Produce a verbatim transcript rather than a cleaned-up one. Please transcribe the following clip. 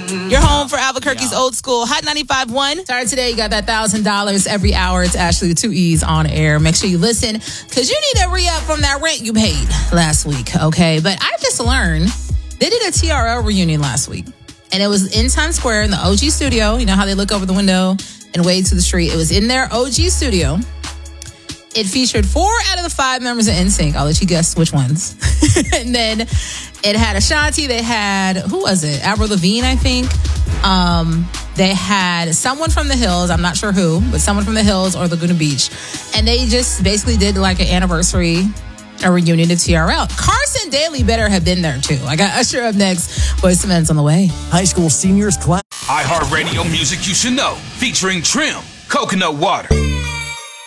You're home for Albuquerque's Old School Hot ninety-five point one. Started today, you got that one thousand dollars every hour. It's Ashley with two E's on air. Make sure you listen because you need to re-up from that rent you paid last week, okay? But I just learned they did a T R L reunion last week. And it was in Times Square in the O G studio. You know how they look over the window and wave to the street? It was in their O G studio. It featured four out of the five members of N Sync. I'll let you guess which ones. And then it had Ashanti. They had, who was it? Avril Lavigne, I think. Um, they had someone from the Hills. I'm not sure who, but someone from the Hills or Laguna Beach. And they just basically did like an anniversary, a reunion of T R L. Carson Daly better have been there too. I got Usher up next. Boys to Men's on the way. High school seniors class. iHeartRadio music you should know. Featuring Trim, Coconut Water.